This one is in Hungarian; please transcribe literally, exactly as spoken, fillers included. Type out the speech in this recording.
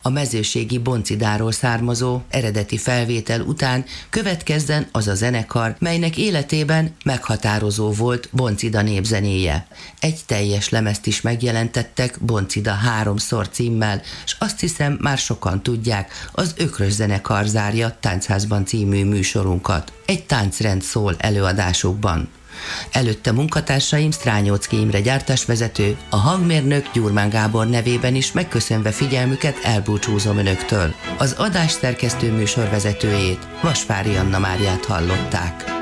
a mezőségi Boncidáról származó eredeti felvétel után következzen az a zenekar, melynek életében meghatározó volt Boncida népzenéje. Egy teljes lemezt is megjelentettek Boncida háromszor címmel, és azt hiszem már sokan tudják, az Ökrös zenekar zárja Táncházban című műsorunkat. Egy táncrend szól előadásukban. Előtte munkatársaim Strányóczky Imre gyártásvezető, a hangmérnök Gyurmán Gábor nevében is megköszönve figyelmüket elbúcsúzom önöktől. Az adás szerkesztő műsorvezetőjét, Vasvári Anna Máriát hallották.